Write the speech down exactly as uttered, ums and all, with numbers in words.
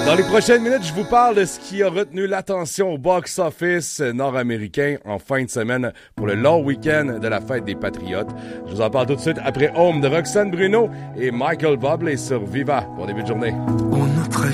Dans les prochaines minutes, je vous parle de ce qui a retenu l'attention au box-office nord-américain en fin de semaine pour le long week-end de la fête des Patriotes. Je vous en parle tout de suite après Home de Roxane Bruno et Michael Bublé sur Viva. Bon début de journée. On